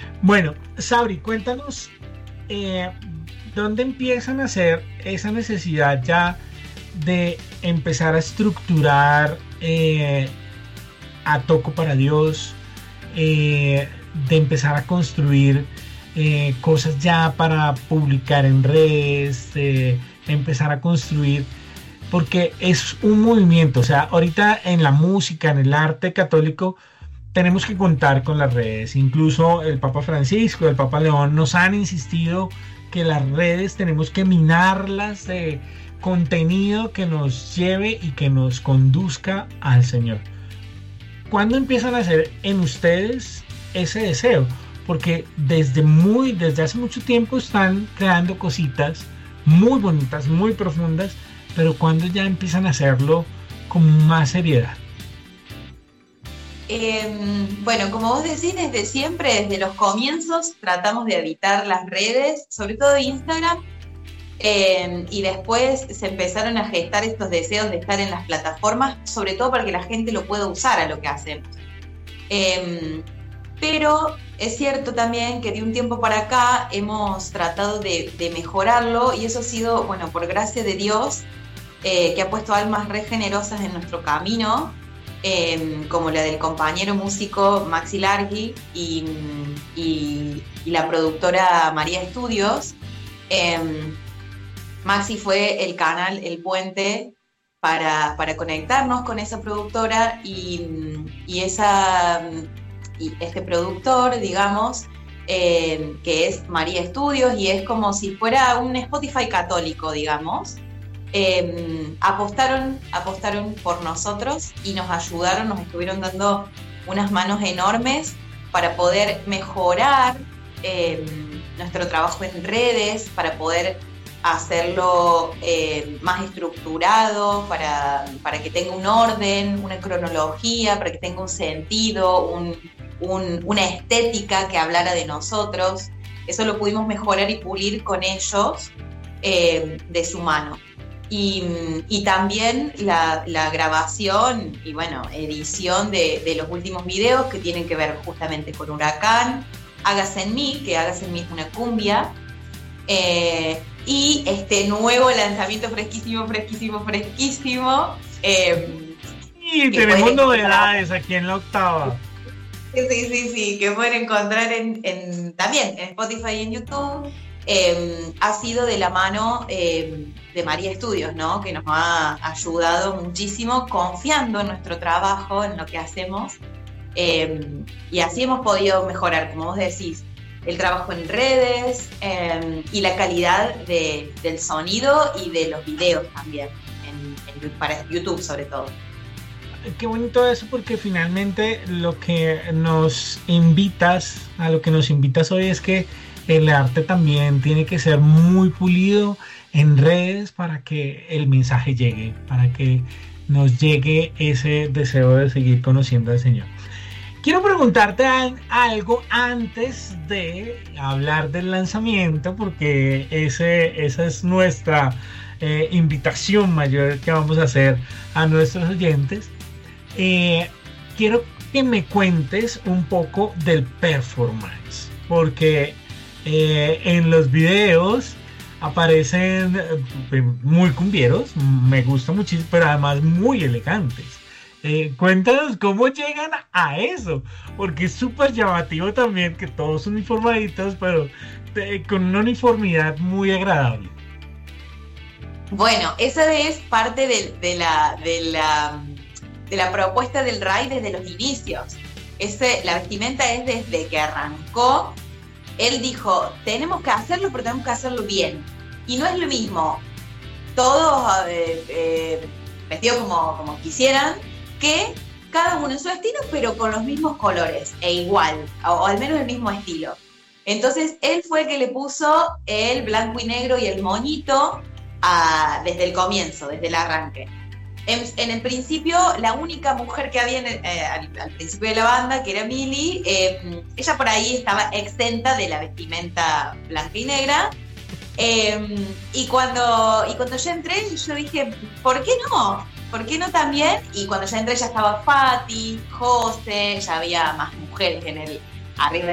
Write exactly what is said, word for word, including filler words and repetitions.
Bueno, Sabri, cuéntanos eh, dónde empiezan a hacer esa necesidad ya de empezar a estructurar eh, a Toco para Dios, eh, de empezar a construir eh, cosas ya para publicar en redes, de empezar a construir, porque es un movimiento. O sea, ahorita en la música, en el arte católico, tenemos que contar con las redes. Incluso el Papa Francisco, el Papa León nos han insistido que las redes tenemos que minarlas de contenido que nos lleve y que nos conduzca al Señor. ¿Cuándo empiezan a hacer en ustedes ese deseo? Porque desde muy, desde hace mucho tiempo están creando cositas muy bonitas, muy profundas, pero ¿cuándo ya empiezan a hacerlo con más seriedad? Eh, bueno, como vos decís, desde siempre, desde los comienzos, tratamos de evitar las redes, sobre todo Instagram, eh, y después se empezaron a gestar estos deseos de estar en las plataformas, sobre todo para que la gente lo pueda usar a lo que hacemos. Eh, pero es cierto también que de un tiempo para acá hemos tratado de, de mejorarlo, y eso ha sido, bueno, por gracia de Dios, eh, que ha puesto almas re generosas en nuestro camino, Eh, como la del compañero músico Maxi Largi y, y, y la productora María Estudios. Eh, Maxi fue el canal, el puente para, para conectarnos con esa productora y, y, esa, y este productor, digamos, eh, que es María Estudios, y es como si fuera un Spotify católico, digamos. Eh, apostaron, apostaron por nosotros y nos ayudaron, nos estuvieron dando unas manos enormes para poder mejorar eh, nuestro trabajo en redes, para poder hacerlo eh, más estructurado, para, para que tenga un orden, una cronología, para que tenga un sentido, un, un, una estética que hablara de nosotros. Eso lo pudimos mejorar y pulir con ellos eh, de su mano. Y, y también la, la grabación y bueno, edición de, de los últimos videos que tienen que ver justamente con Huracán, Hágase en mí, que Hágase en mí es una cumbia, eh, y este nuevo lanzamiento fresquísimo, fresquísimo, fresquísimo. Eh, Y tenemos novedades aquí en la octava. Sí, sí, sí, que pueden encontrar en, en, también en Spotify y en YouTube. Eh, ha sido de la mano eh, de María Estudios, ¿no? Que nos ha ayudado muchísimo confiando en nuestro trabajo, en lo que hacemos, eh, y así hemos podido mejorar, como vos decís, el trabajo en redes eh, y la calidad de, del sonido y de los videos también, en, en, para YouTube sobre todo. Qué bonito eso, porque finalmente lo que nos invitas, a lo que nos invitas hoy es que el arte también tiene que ser muy pulido en redes para que el mensaje llegue, para que nos llegue ese deseo de seguir conociendo al Señor. Quiero preguntarte algo antes de hablar del lanzamiento, porque ese, esa es nuestra eh, invitación mayor que vamos a hacer a nuestros oyentes. Eh, quiero que me cuentes un poco del performance, porque Eh, en los videos aparecen eh, muy cumbieros, me gusta muchísimo, pero además muy elegantes. Eh, cuéntanos cómo llegan a eso, porque es súper llamativo también que todos uniformaditos, pero eh, con una uniformidad muy agradable. Bueno, esa es parte de, de, la, de, la, de la propuesta del R A I desde los inicios. Ese, la vestimenta es desde que arrancó. Él dijo, tenemos que hacerlo, pero tenemos que hacerlo bien. Y no es lo mismo todos eh, eh, vestidos como, como quisieran, que cada uno en su estilo, pero con los mismos colores, e igual, o, o al menos el mismo estilo. Entonces, él fue el que le puso el blanco y negro y el moñito a, desde el comienzo, desde el arranque. En, en el principio, la única mujer que había en el, eh, al, al principio de la banda, que era Mili, eh, ella por ahí estaba exenta de la vestimenta blanca y negra. Eh, y, cuando, y cuando yo entré, yo dije, ¿por qué no? ¿Por qué no también? Y cuando ya entré ya estaba Fati, José, ya había más mujeres en el, arriba